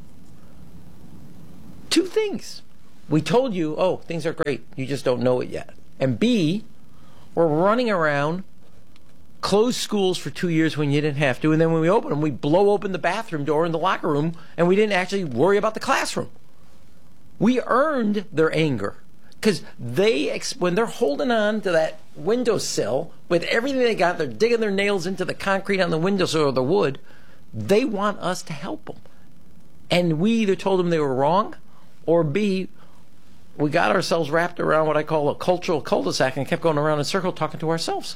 Two things. We told you, oh, things are great. You just don't know it yet. And B, we're running around, close schools for two years when you didn't have to, and then when we open them, we blow open the bathroom door in the locker room, and we didn't actually worry about the classroom. We earned their anger. Because they, when they're holding on to that windowsill with everything they got, they're digging their nails into the concrete on the windowsill or the wood, they want us to help them. And we either told them they were wrong, or B, we got ourselves wrapped around what I call a cultural cul-de-sac and kept going around in a circle talking to ourselves.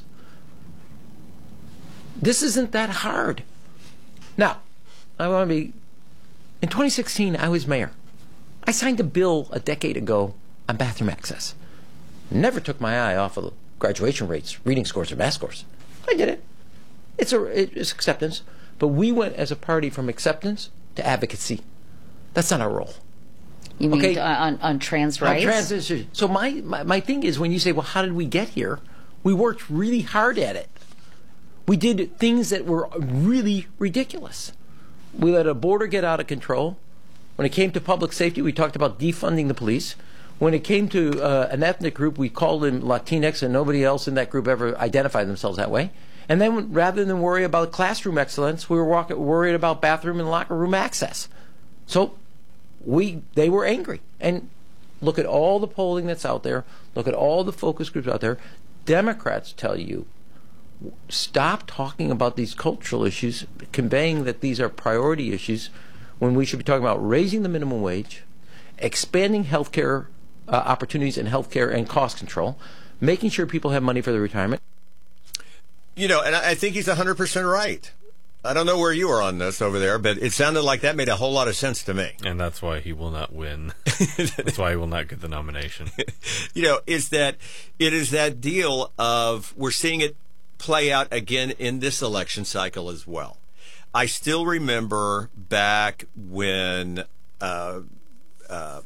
This isn't that hard. Now, I want to be... In twenty sixteen, I was mayor. I signed a bill a decade ago on bathroom access. Never took my eye off of the graduation rates, reading scores, or math scores. I did it. It's a, it's acceptance. But we went as a party from acceptance to advocacy. That's not our role. You mean okay? on, on trans rights? On trans issues. So my, my, my thing is, when you say, well, how did we get here? We worked really hard at it. We did things that were really ridiculous. We let a border get out of control. When it came to public safety, we talked about defunding the police. When it came to uh, an ethnic group, we called them Latinx, and nobody else in that group ever identified themselves that way. And then rather than worry about classroom excellence, we were walk- worried about bathroom and locker room access. So we they were angry. And look at all the polling that's out there. Look at all the focus groups out there. Democrats tell you, stop talking about these cultural issues, conveying that these are priority issues, when we should be talking about raising the minimum wage, expanding health care uh, opportunities in health care and cost control, making sure people have money for their retirement. You know, and I think he's one hundred percent right. I don't know where you are on this over there, but it sounded like that made a whole lot of sense to me. And that's why he will not win. That's why he will not get the nomination. You know, is that it is that deal of we're seeing it play out again in this election cycle as well. I still remember back when uh, uh,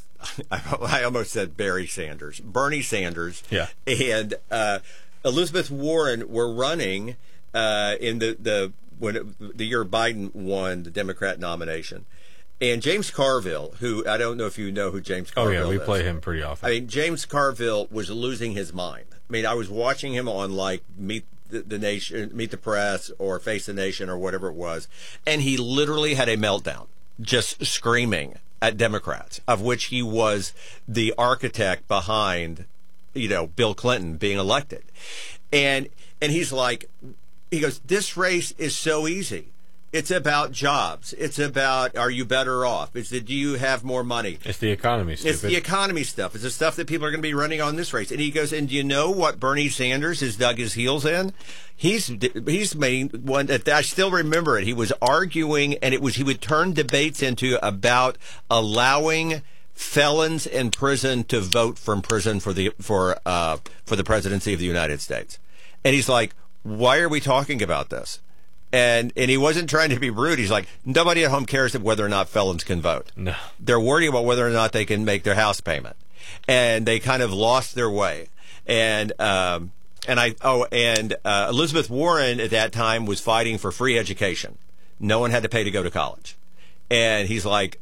I almost said Barry Sanders, Bernie Sanders, yeah, and uh, Elizabeth Warren were running uh, in the the when it, the year Biden won the Democrat nomination, and James Carville, who I don't know if you know who James Carville is. Oh yeah, we is. play him pretty often. I mean, James Carville was losing his mind. I mean, I was watching him on like Meet the, the Nation, Meet the Press, or Face the Nation, or whatever it was, and he literally had a meltdown, just screaming at Democrats, of which he was the architect behind, you know, Bill Clinton being elected. And and he's like, he goes, this race is so easy. It's about jobs. It's about, are you better off? It's the, do you have more money? It's the economy stuff. It's the economy stuff. It's the stuff that people are going to be running on this race. And he goes, and do you know what Bernie Sanders has dug his heels in? He's he's made one that I still remember it. He was arguing, and it was he would turn debates into about allowing felons in prison to vote from prison for the for uh, for the presidency of the United States. And he's like, why are we talking about this? And and he wasn't trying to be rude. He's like, nobody at home cares whether or not felons can vote. No. They're worried about whether or not they can make their house payment. And they kind of lost their way. And um, and I oh and uh, Elizabeth Warren at that time was fighting for free education. No one had to pay to go to college. And he's like,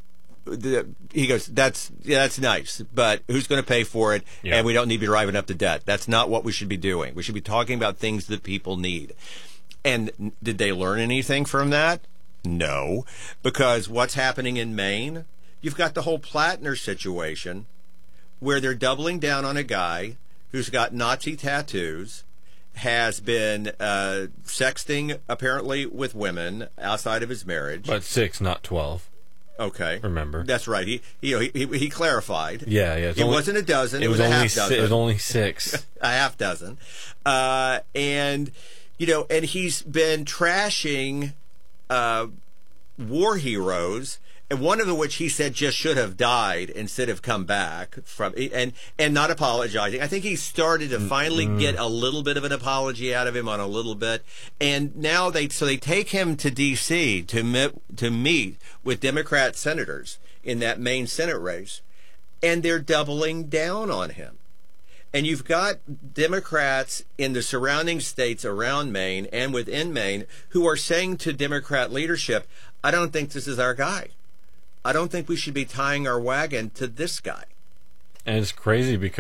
he goes, that's yeah, that's nice, but who's going to pay for it? Yeah. And we don't need to be driving up the debt. That's not what we should be doing. We should be talking about things that people need. And did they learn anything from that? No, because what's happening in Maine? You've got the whole Plattner situation where they're doubling down on a guy who's got Nazi tattoos, has been uh, sexting apparently with women outside of his marriage. But six, not twelve. Okay, remember that's right. He he he, he clarified. Yeah, yeah. It only, wasn't a dozen. It, it was, was a only half dozen. Si- it was only six. A half dozen, uh, and you know, and he's been trashing uh, war heroes and one of which he said just should have died instead of come back from and and not apologizing. I think he started to finally mm-hmm. get a little bit of an apology out of him on a little bit, and now they so they take him to D C to meet to meet with Democrat senators in that Maine Senate race, and they're doubling down on him. And you've got Democrats in the surrounding states around Maine and within Maine who are saying to Democrat leadership, I don't think this is our guy. I don't think we should be tying our wagon to this guy. And it's crazy because